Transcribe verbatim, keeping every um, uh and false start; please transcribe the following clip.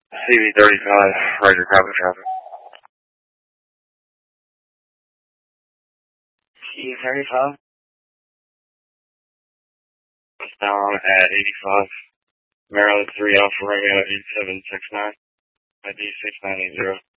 C V thirty-five, Roger, copy traffic. C V thirty-five? It's down at eighty-five. Maryland three Alpha Romeo eight seven six nine. I D six nine eight zero.